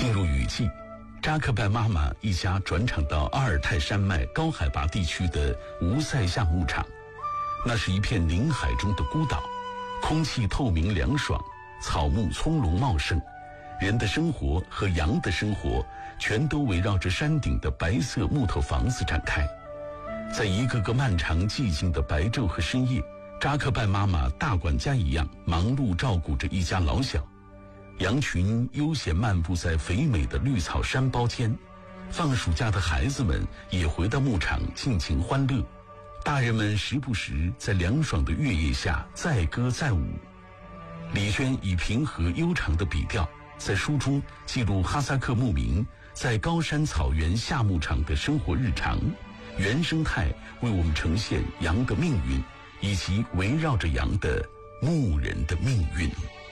进入雨季，扎克拜妈妈一家转场到阿尔泰山脉高海拔地区的吴塞夏牧场。那是一片林海中的孤岛，空气透明凉爽，草木葱茏茂盛，人的生活和羊的生活全都围绕着山顶的白色木头房子展开。在一个个漫长寂静的白昼和深夜，扎克拜妈妈大管家一样忙碌照顾着一家老小。羊群悠闲漫步在肥美的绿草山包间，放暑假的孩子们也回到牧场尽情欢乐，大人们时不时在凉爽的月夜下载歌载舞。李轩以平和悠长的笔调在书中记录哈萨克牧民在高山草原下牧场的生活日常，原生态为我们呈现羊的命运以及围绕着羊的牧人的命运。